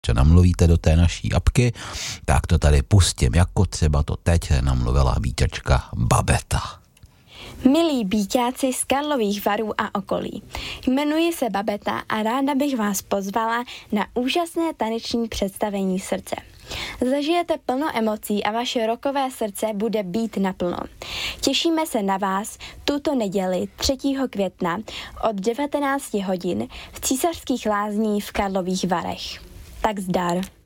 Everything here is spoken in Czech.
co namluvíte do té naší apky, tak to tady pustím, jako třeba to teď namluvila Bíťačka Babeta. Milí Bíťáci z Karlových Varů a okolí, jmenuji se Babeta a ráda bych vás pozvala na úžasné taneční představení Srdce. Zažijete plno emocí a vaše rockové srdce bude bít naplno. Těšíme se na vás tuto neděli 3. května od 19 hodin v Císařských lázních v Karlových Varech. Tak zdar.